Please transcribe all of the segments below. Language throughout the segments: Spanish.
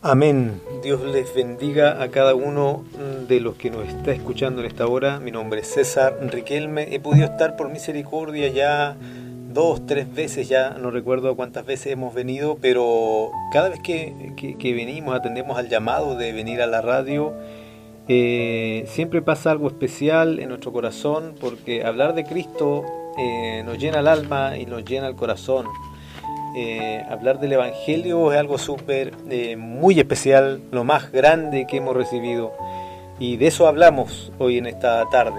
Amén. Dios les bendiga a cada uno de los que nos está escuchando en esta hora. Mi nombre es César Riquelme. He podido estar por misericordia ya 2, 3 veces, ya no recuerdo cuántas veces hemos venido, pero cada vez que venimos, atendemos al llamado de venir a la radio, siempre pasa algo especial en nuestro corazón, porque hablar de Cristo nos llena el alma y nos llena el corazón. Hablar del Evangelio es algo muy especial, lo más grande que hemos recibido, y de eso hablamos hoy en esta tarde.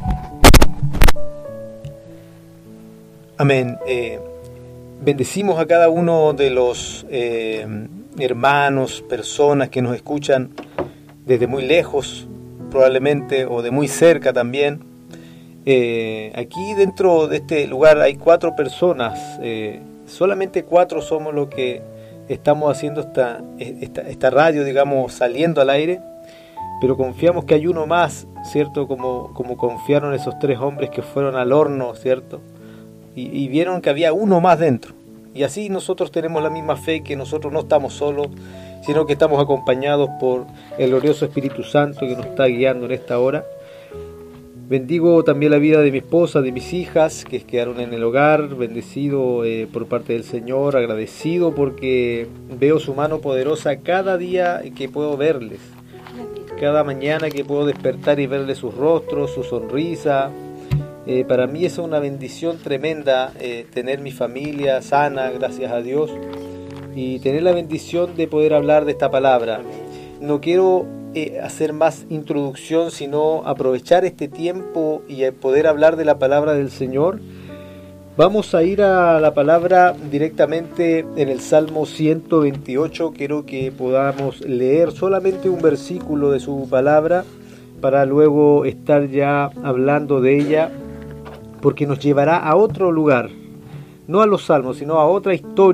Amén. Bendecimos a cada uno de los hermanos, personas que nos escuchan desde muy lejos, probablemente, o de muy cerca también. Aquí dentro de este lugar hay 4 personas. Solamente 4 somos los que estamos haciendo esta radio, digamos, saliendo al aire, pero confiamos que hay uno más, ¿cierto? Como confiaron esos 3 hombres que fueron al horno, ¿cierto? Y vieron que había uno más dentro. Y así nosotros tenemos la misma fe, que nosotros no estamos solos, sino que estamos acompañados por el glorioso Espíritu Santo que nos está guiando en esta hora. Bendigo también la vida de mi esposa, de mis hijas que quedaron en el hogar, bendecido por parte del Señor, agradecido porque veo su mano poderosa cada día que puedo verles, cada mañana que puedo despertar y verles sus rostros, su sonrisa. Para mí es una bendición tremenda tener mi familia sana, gracias a Dios, y tener la bendición de poder hablar de esta palabra. No quiero hacer más introducción, sino aprovechar este tiempo y poder hablar de la palabra del Señor. Vamos a ir a la palabra directamente en el Salmo 128. Quiero que podamos leer solamente un versículo de su palabra para luego estar ya hablando de ella, porque nos llevará a otro lugar, no a los salmos, sino a otra historia